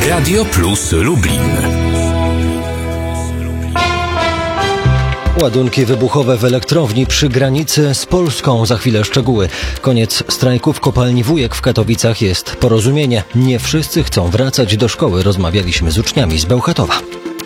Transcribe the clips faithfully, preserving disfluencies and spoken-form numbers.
Radio Plus Lublin. Ładunki wybuchowe w elektrowni przy granicy z Polską. Za chwilę szczegóły. Koniec strajku w kopalni Wujek w Katowicach. Jest porozumienie. Nie wszyscy chcą wracać do szkoły. Rozmawialiśmy z uczniami z Bełchatowa.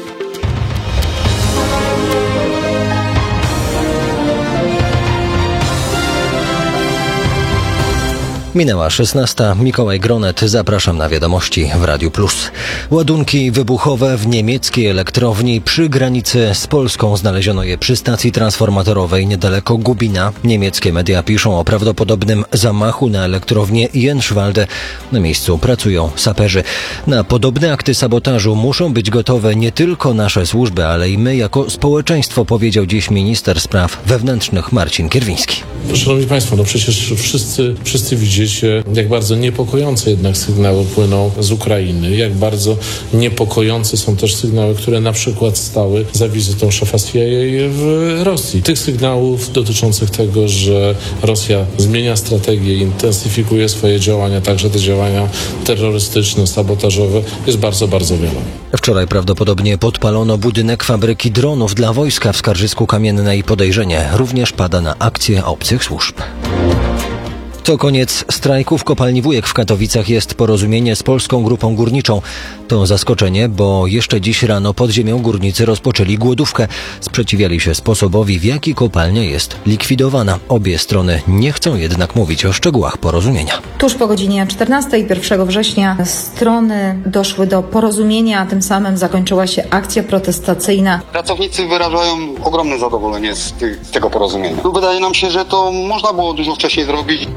Minęła szesnasta. Mikołaj Gronet. Zapraszam na wiadomości w Radiu Plus. Ładunki wybuchowe w niemieckiej elektrowni przy granicy z Polską. Znaleziono je przy stacji transformatorowej niedaleko Gubina. Niemieckie media piszą o prawdopodobnym zamachu na elektrownię Jenschwalde. Na miejscu pracują saperzy. Na podobne akty sabotażu muszą być gotowe nie tylko nasze służby, ale i my jako społeczeństwo, powiedział dziś minister spraw wewnętrznych Marcin Kierwiński. Szanowni Państwo, no przecież wszyscy, wszyscy widzicie, jak bardzo niepokojące jednak sygnały płyną z Ukrainy, jak bardzo niepokojące są też sygnały, które na przykład stały za wizytą szefa C I A w Rosji. Tych sygnałów dotyczących tego, że Rosja zmienia strategię i intensyfikuje swoje działania, także te działania terrorystyczne, sabotażowe, jest bardzo, bardzo wiele. Wczoraj prawdopodobnie podpalono budynek fabryki dronów dla wojska w Skarżysku-Kamiennej. Podejrzenie również pada na akcję obcych służb. To koniec strajku w kopalni Wujek w Katowicach. Jest porozumienie z Polską Grupą Górniczą. To zaskoczenie, bo jeszcze dziś rano pod ziemią górnicy rozpoczęli głodówkę. Sprzeciwiali się sposobowi, w jaki kopalnia jest likwidowana. Obie strony nie chcą jednak mówić o szczegółach porozumienia. Tuż po godzinie czternastej pierwszego września strony doszły do porozumienia, a tym samym zakończyła się akcja protestacyjna. Pracownicy wyrażają ogromne zadowolenie z, ty- z tego porozumienia. Wydaje nam się, że to można było dużo wcześniej zrobić.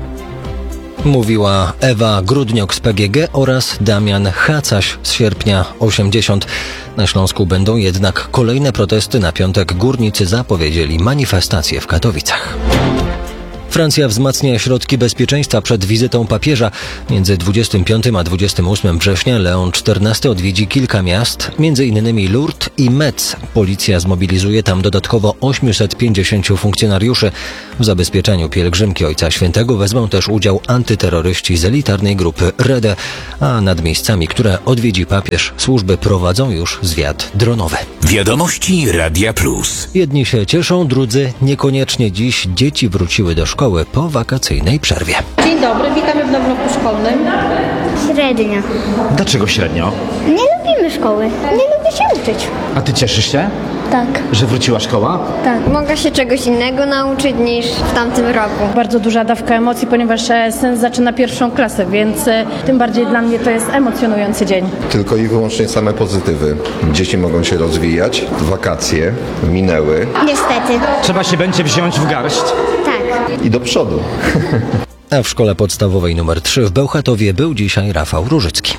Mówiła Ewa Grudniok z P G G oraz Damian Hacaś z Sierpnia osiemdziesiąt. Na Śląsku będą jednak kolejne protesty. Na piątek górnicy zapowiedzieli manifestację w Katowicach. Francja wzmacnia środki bezpieczeństwa przed wizytą papieża. Między dwudziestym piątym a dwudziestym ósmym września Leon czternasty odwiedzi kilka miast, między innymi Lourdes i Metz. Policja zmobilizuje tam dodatkowo osiemset pięćdziesięciu funkcjonariuszy. W zabezpieczeniu pielgrzymki Ojca Świętego wezmą też udział antyterroryści z elitarnej grupy Rede, a nad miejscami, które odwiedzi papież, służby prowadzą już zwiat dronowy. Wiadomości Radia Plus. Jedni się cieszą, drudzy niekoniecznie. Dziś dzieci wróciły do szkoły po wakacyjnej przerwie. Dzień dobry, witamy w nowym roku szkolnym. Średnio. Dlaczego średnio? Nie lubimy szkoły. Nie lubię się uczyć. A ty cieszysz się, Tak. że wróciła szkoła? Tak. Mogę się czegoś innego nauczyć niż w tamtym roku. Bardzo duża dawka emocji, ponieważ e, syn zaczyna pierwszą klasę, więc e, tym bardziej dla mnie to jest emocjonujący dzień. Tylko i wyłącznie same pozytywy. Dzieci mogą się rozwijać, wakacje minęły Niestety. Trzeba się będzie wziąć w garść. Tak. i do przodu. A w szkole podstawowej numer trzy w Bełchatowie był dzisiaj Rafał Różycki.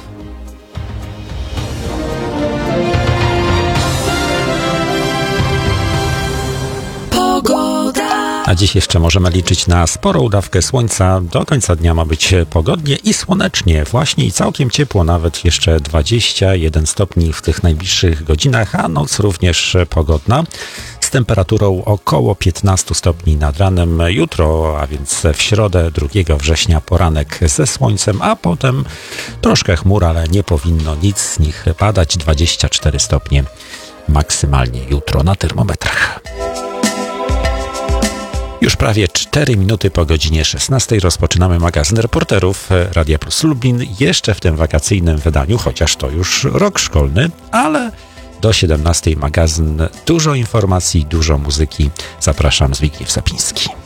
A dziś jeszcze możemy liczyć na sporą dawkę słońca. Do końca dnia ma być pogodnie i słonecznie. Właśnie i całkiem ciepło, nawet jeszcze dwadzieścia jeden stopni w tych najbliższych godzinach, a noc również pogodna. Z temperaturą około piętnaście stopni nad ranem. Jutro, a więc w środę drugiego września poranek ze słońcem, a potem troszkę chmur, ale nie powinno nic z nich padać. dwadzieścia cztery stopnie maksymalnie jutro na termometrach. Już prawie cztery minuty po godzinie szesnastej rozpoczynamy magazyn reporterów Radia Plus Lublin. Jeszcze w tym wakacyjnym wydaniu, chociaż to już rok szkolny, ale do siedemnastej magazyn. Dużo informacji, dużo muzyki. Zapraszam, Zbigniew Sapiński.